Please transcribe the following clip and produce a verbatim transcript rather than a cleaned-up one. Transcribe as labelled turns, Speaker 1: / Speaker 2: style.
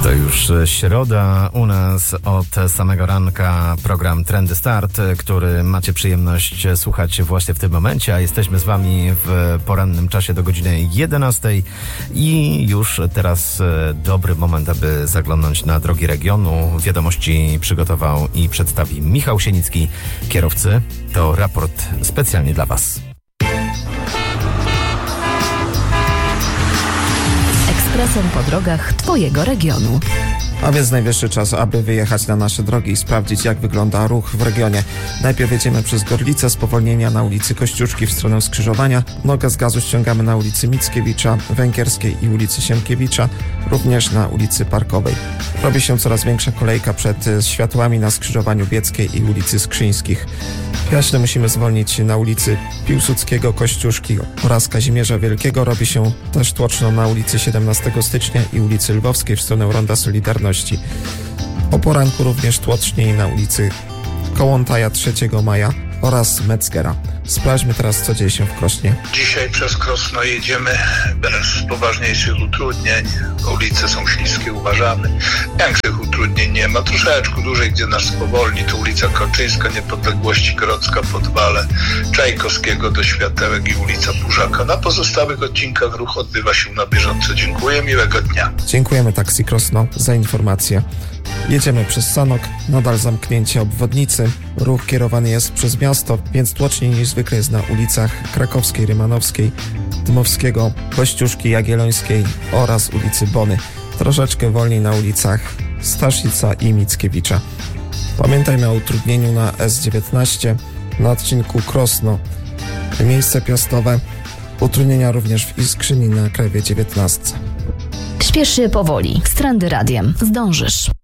Speaker 1: To już środa, u nas od samego ranka program Trendy Start, który macie przyjemność słuchać właśnie w tym momencie, a jesteśmy z wami w porannym czasie do godziny jedenastej i już teraz dobry moment, aby zaglądnąć na drogi regionu. Wiadomości przygotował i przedstawi Michał Sienicki, kierowcy. To raport specjalnie dla was.
Speaker 2: Ekspresem po drogach twojego regionu.
Speaker 3: A więc najwyższy czas, aby wyjechać na nasze drogi i sprawdzić, jak wygląda ruch w regionie. Najpierw jedziemy przez Gorlice, spowolnienia na ulicy Kościuszki w stronę skrzyżowania. Nogę z gazu ściągamy na ulicy Mickiewicza, Węgierskiej i ulicy Sienkiewicza, również na ulicy Parkowej. Robi się coraz większa kolejka przed światłami na skrzyżowaniu Bieckiej i ulicy Skrzyńskich. Jaśle musimy zwolnić na ulicy Piłsudskiego, Kościuszki oraz Kazimierza Wielkiego. Robi się też tłoczno na ulicy siedemnastego stycznia i ulicy Lwowskiej w stronę Ronda Solidarności. O poranku również tłoczniej na ulicy Kołątaja trzeciego maja oraz Metzgera. Sprawdźmy teraz, co dzieje się w Krośnie.
Speaker 4: Dzisiaj przez Krosno jedziemy bez poważniejszych utrudnień. Ulice są śliskie, uważamy. Większych utrudnień nie ma. Troszeczkę dłużej, gdzie nas spowolni, to ulica Korczyńska, Niepodległości, Grodzka, Podwale, Czajkowskiego do Światełek i ulica Pużaka. Na pozostałych odcinkach ruch odbywa się na bieżąco. Dziękuję, miłego dnia.
Speaker 3: Dziękujemy Taksi Krosno za informację. Jedziemy przez Sanok, nadal zamknięcie obwodnicy. Ruch kierowany jest przez miasto, więc tłoczniej niż zwykle jest na ulicach Krakowskiej, Rymanowskiej, Dmowskiego, Kościuszki, Jagiellońskiej oraz ulicy Bony. Troszeczkę wolniej na ulicach Staszica i Mickiewicza. Pamiętajmy o utrudnieniu na S dziewiętnaście na odcinku Krosno, miejsce Piastowe. Utrudnienia również w Iskrzyni na Krajowie dziewiętnastce.
Speaker 2: Śpiesz się powoli. Z Trendy Radiem zdążysz.